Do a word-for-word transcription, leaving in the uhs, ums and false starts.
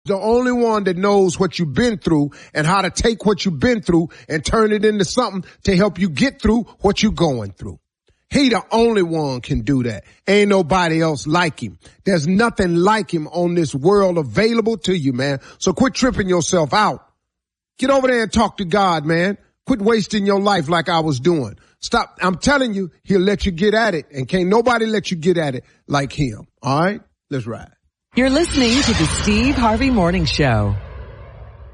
The only one that knows what you've been through and how to take what you've been through and turn it into something to help you get through what you're going through. He the only one can do that. Ain't nobody else like him. There's nothing like him on this world available to you, man. So quit tripping yourself out. Get over there and talk to God, man. Quit wasting your life like I was doing. Stop. I'm telling you, he'll let you get at it, and can't nobody let you get at it like him. All right? Let's ride. You're listening to the Steve Harvey Morning Show.